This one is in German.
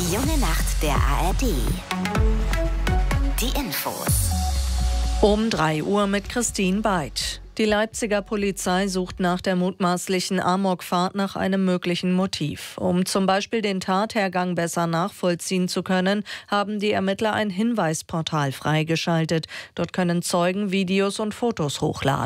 Die junge Nacht der ARD. Die Infos. Um 3 Uhr mit Christine Beid. Die Leipziger Polizei sucht nach der mutmaßlichen Amokfahrt nach einem möglichen Motiv. Um zum Beispiel den Tathergang besser nachvollziehen zu können, haben die Ermittler ein Hinweisportal freigeschaltet. Dort können Zeugen Videos und Fotos hochladen.